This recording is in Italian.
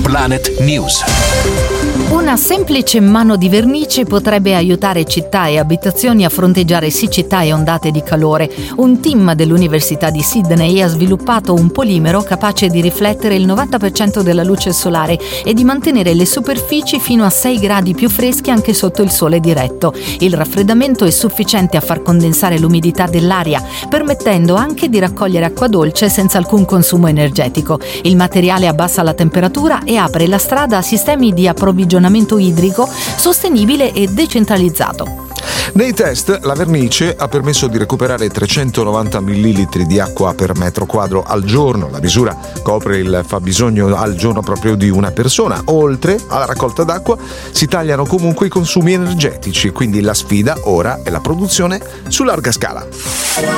Planet News. Una semplice mano di vernice potrebbe aiutare città e abitazioni a fronteggiare siccità e ondate di calore. Un team dell'Università di Sydney ha sviluppato un polimero capace di riflettere il 90% della luce solare e di mantenere le superfici fino a 6 gradi più fresche anche sotto il sole diretto. Il raffreddamento è sufficiente a far condensare l'umidità dell'aria, permettendo anche di raccogliere acqua dolce senza alcun consumo energetico. Il materiale abbassa la temperatura e apre la strada a sistemi di approvvigionamento idrico sostenibile e decentralizzato. Nei test la vernice ha permesso di recuperare 390 ml di acqua per metro quadro al giorno. La misura copre il fabbisogno al giorno proprio di una persona. Oltre alla raccolta d'acqua si tagliano comunque i consumi energetici, quindi la sfida ora è la produzione su larga scala.